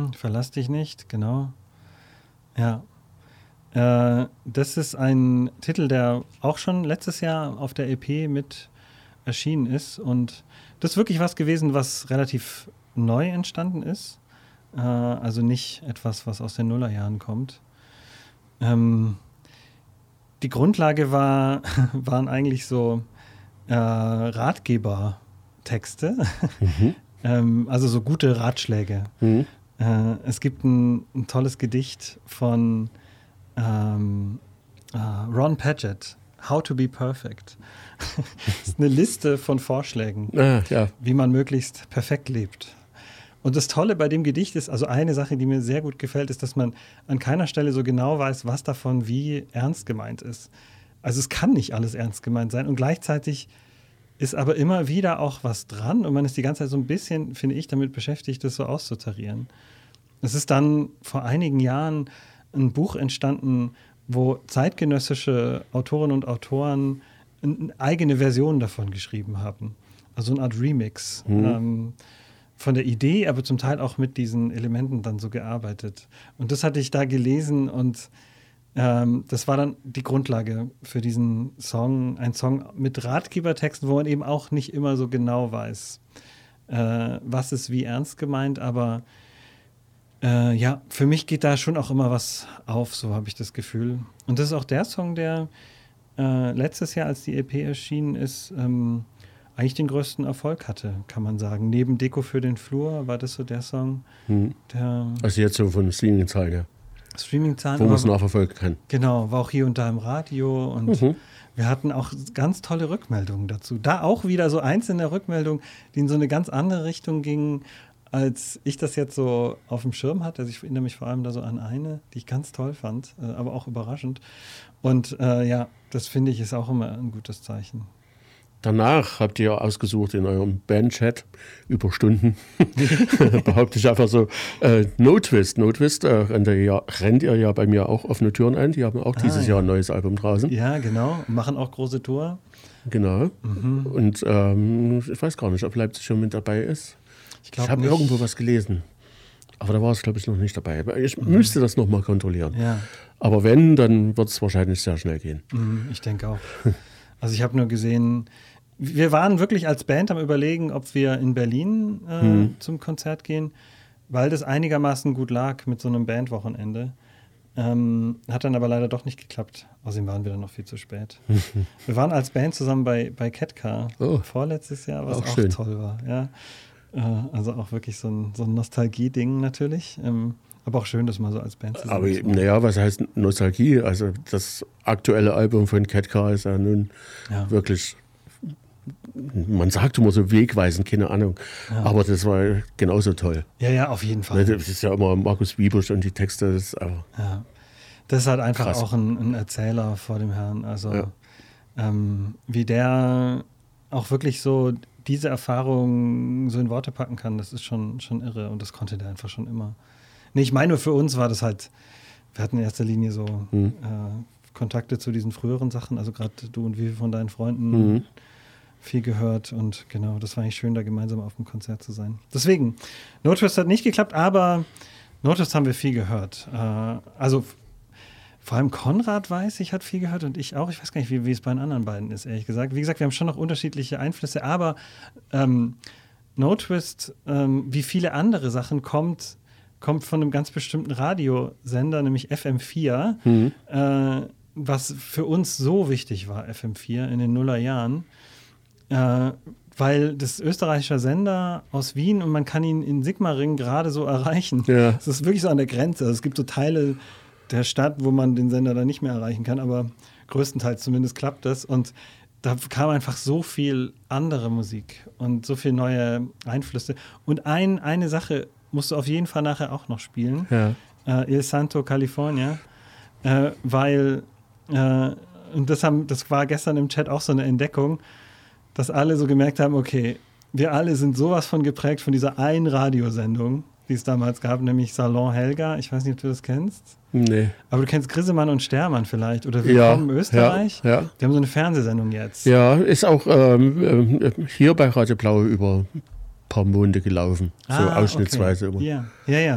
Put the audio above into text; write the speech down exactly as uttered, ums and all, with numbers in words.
Mhm, verlass dich nicht, genau. Ja. Äh, das ist ein Titel, der auch schon letztes Jahr auf der E P mit erschienen ist. Und das ist wirklich was gewesen, was relativ neu entstanden ist. Äh, also nicht etwas, was aus den Nullerjahren kommt. Ähm, die Grundlage war, waren eigentlich so äh, Ratgebertexte. Mhm. ähm, also so gute Ratschläge. Mhm. Äh, es gibt ein, ein tolles Gedicht von ähm, äh, Ron Padgett, How to be Perfect. Das ist eine Liste von Vorschlägen, ah, ja. wie man möglichst perfekt lebt. Und das Tolle bei dem Gedicht ist, also eine Sache, die mir sehr gut gefällt, ist, dass man an keiner Stelle so genau weiß, was davon wie ernst gemeint ist. Also es kann nicht alles ernst gemeint sein und gleichzeitig ist aber immer wieder auch was dran und man ist die ganze Zeit so ein bisschen, finde ich, damit beschäftigt, das so auszutarieren. Es ist dann vor einigen Jahren ein Buch entstanden, wo zeitgenössische Autorinnen und Autoren eine eigene Version davon geschrieben haben. Also eine Art Remix. Mhm. Ähm, von der Idee, aber zum Teil auch mit diesen Elementen dann so gearbeitet. Und das hatte ich da gelesen und ähm, das war dann die Grundlage für diesen Song. Ein Song mit Ratgebertexten, wo man eben auch nicht immer so genau weiß, äh, was ist wie ernst gemeint, aber äh, ja, für mich geht da schon auch immer was auf, so habe ich das Gefühl. Und das ist auch der Song, der äh, letztes Jahr, als die E P erschienen ist, ähm, eigentlich den größten Erfolg hatte, kann man sagen. Neben Deko für den Flur war das so der Song, hm. der... Also jetzt so von Streaming-Zahlen, ja. Streaming-Zahlen. Wo man es nachverfolgen kann. Genau, war auch hier und da im Radio und mhm. wir hatten auch ganz tolle Rückmeldungen dazu. Da auch wieder so einzelne Rückmeldungen, die in so eine ganz andere Richtung gingen, als ich das jetzt so auf dem Schirm hatte. Also ich erinnere mich vor allem da so an eine, die ich ganz toll fand, aber auch überraschend. Und äh, ja, das finde ich ist auch immer ein gutes Zeichen. Danach habt ihr ausgesucht in eurem Bandchat über Stunden, behaupte ich einfach so, äh, No Twist. No Twist äh, rennt, ihr ja, rennt ihr ja bei mir auch offene Türen ein. Die haben auch ah, dieses ja. Jahr ein neues Album draußen. Ja, genau. Machen auch große Tour. Genau. Mhm. Und ähm, ich weiß gar nicht, ob Leipzig schon mit dabei ist. Ich, ich habe irgendwo was gelesen. Aber da war es, glaube ich, noch nicht dabei. Ich mhm. müsste das nochmal kontrollieren. Ja. Aber wenn, dann wird es wahrscheinlich sehr schnell gehen. Mhm, ich denke auch. Also ich habe nur gesehen, wir waren wirklich als Band am Überlegen, ob wir in Berlin äh, hm. zum Konzert gehen, weil das einigermaßen gut lag mit so einem Bandwochenende. Ähm, hat dann aber leider doch nicht geklappt. Außerdem waren wir dann noch viel zu spät. Wir waren als Band zusammen bei, bei Ketka oh. vorletztes Jahr, was auch, auch toll war. Ja. Äh, also auch wirklich so ein, so ein Nostalgie-Ding natürlich. Ähm, aber auch schön, das mal so als Band zusammen Aber zu machen. Naja, was heißt Nostalgie? Also das aktuelle Album von Ketka ist ja nun ja. wirklich, man sagt immer so wegweisend, keine Ahnung. Ja. Aber das war genauso toll. Ja, ja, auf jeden Fall. Das ist ja immer Markus Wiebusch und die Texte. Das ist, aber ja. das ist halt einfach krass. Auch ein, ein Erzähler vor dem Herrn. Also ja. ähm, wie der auch wirklich so diese Erfahrung so in Worte packen kann, das ist schon, schon irre. Und das konnte der einfach schon immer. Nee, ich meine, nur für uns war das halt, wir hatten in erster Linie so mhm. äh, Kontakte zu diesen früheren Sachen, also gerade du und wie von deinen Freunden mhm. viel gehört und genau, das war eigentlich schön, da gemeinsam auf dem Konzert zu sein. Deswegen, No Twist hat nicht geklappt, aber No Twist haben wir viel gehört. Äh, also vor allem Konrad, weiß ich, hat viel gehört und ich auch. Ich weiß gar nicht, wie, wie es bei den anderen beiden ist, ehrlich gesagt. Wie gesagt, wir haben schon noch unterschiedliche Einflüsse, aber ähm, No Twist, ähm, wie viele andere Sachen, kommt kommt von einem ganz bestimmten Radiosender, nämlich F M vier, mhm. äh, was für uns so wichtig war, F M vier in den Nullerjahren, äh, weil das österreichischer Sender aus Wien und man kann ihn in Sigmaringen gerade so erreichen. Ja. Das ist wirklich so an der Grenze. Also es gibt so Teile der Stadt, wo man den Sender dann nicht mehr erreichen kann, aber größtenteils zumindest klappt das und da kam einfach so viel andere Musik und so viel neue Einflüsse. Und ein, eine Sache musst du auf jeden Fall nachher auch noch spielen. Ja. Äh, Il Santo California. Äh, weil, äh, und das, haben, das war gestern im Chat auch so eine Entdeckung, dass alle so gemerkt haben, okay, wir alle sind sowas von geprägt von dieser einen Radiosendung, die es damals gab, nämlich Salon Helga. Ich weiß nicht, ob du das kennst. Nee. Aber du kennst Grissemann und Stermann vielleicht. Oder Willkommen ja, in Österreich. Ja, ja. Die haben so eine Fernsehsendung jetzt. Ja, ist auch ähm, hier bei Radio Blau über ein paar Monate gelaufen. So ah, ausschnittsweise okay. immer. Ja, ja, ja.